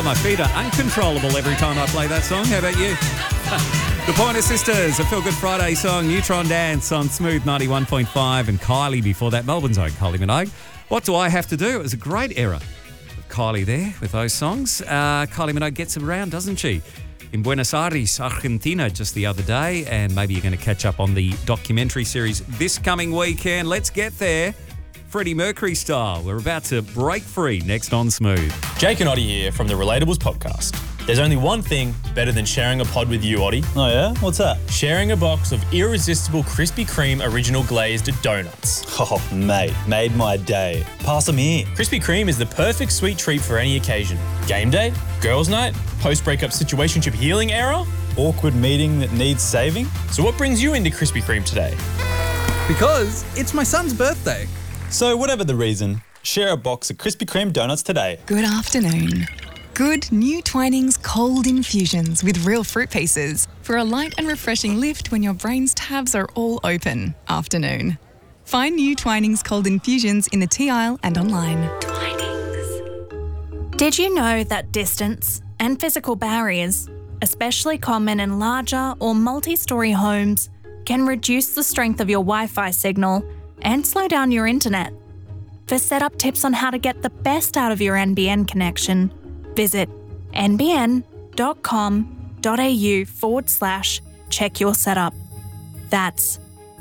Oh, my feet are uncontrollable every time I play that song. How about you? The Pointer Sisters, a Feel Good Friday song, Neutron Dance on Smooth 91.5, and Kylie before that, Melbourne's own Kylie Minogue. What Do I Have to Do? It was a great era of Kylie there with those songs. Kylie Minogue gets around, doesn't she? In Buenos Aires, Argentina, just the other day, and maybe you're going to catch up on the documentary series this coming weekend. Let's get there. Freddie Mercury style. We're about to break free next on Smooth. Jake and Oddie here from the Relatables podcast. There's only one thing better than sharing a pod with you, Oddie. Oh yeah? What's that? Sharing a box of irresistible Krispy Kreme original glazed donuts. Oh, mate, made my day. Pass them here. Krispy Kreme is the perfect sweet treat for any occasion. Game day, girls' night, post-breakup situationship healing era. Awkward meeting that needs saving? So what brings you into Krispy Kreme today? Because it's my son's birthday. So whatever the reason, share a box of Krispy Kreme donuts today. Good afternoon. Good new Twinings cold infusions with real fruit pieces for a light and refreshing lift when your brain's tabs are all open. Afternoon. Find new Twinings cold infusions in the tea aisle and online. Twinings. Did you know that distance and physical barriers, especially common in larger or multi-storey homes, can reduce the strength of your Wi-Fi signal and slow down your internet? For setup tips on how to get the best out of your NBN connection, visit nbn.com.au/check your setup. That's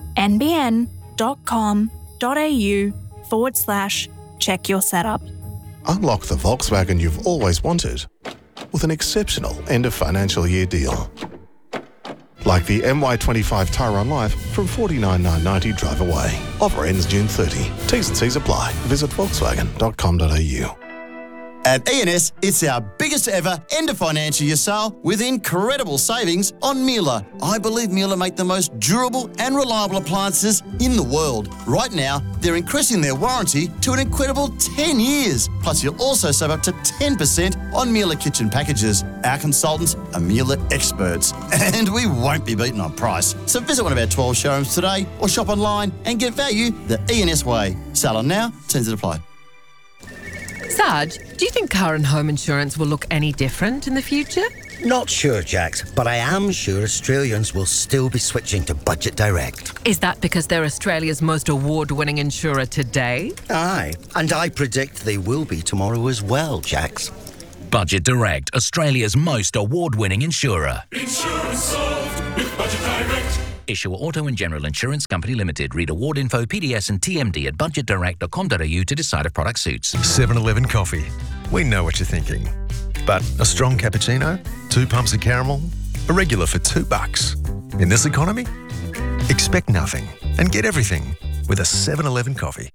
nbn.com.au/check your setup. Unlock the Volkswagen you've always wanted with an exceptional end of financial year deal. Like the MY25 Tyron Life from $49,990 drive away. Offer ends June 30. T's and C's apply. Visit volkswagen.com.au. At E&S, it's our biggest ever end of financial year sale with incredible savings on Miele. I believe Miele make the most durable and reliable appliances in the world. Right now, they're increasing their warranty to an incredible 10 years. Plus, you'll also save up to 10% on Miele kitchen packages. Our consultants are Miele experts, and we won't be beaten on price. So visit one of our 12 showrooms today or shop online and get value the E&S way. Sale on now, terms that apply. Sarge, do you think car and home insurance will look any different in the future? Not sure, Jax, but I am sure Australians will still be switching to Budget Direct. Is that because they're Australia's most award-winning insurer today? Aye, and I predict they will be tomorrow as well, Jax. Budget Direct, Australia's most award-winning insurer. Insurance solved with Budget Direct. Issuer Auto and General Insurance Company Limited. Read award info, PDS and TMD at budgetdirect.com.au to decide if product suits. 7-Eleven coffee. We know what you're thinking. But a strong cappuccino, 2 pumps of caramel, a regular for $2. In this economy, expect nothing and get everything with a 7-Eleven coffee.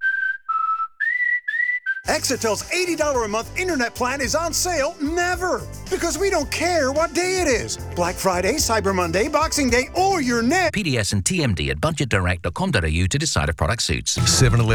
Exitel's $80 a month internet plan is on sale never, because we don't care what day it is. Black Friday, Cyber Monday, Boxing Day, or your net. PDS and TMD at budgetdirect.com.au to decide if product suits. 7-Eleven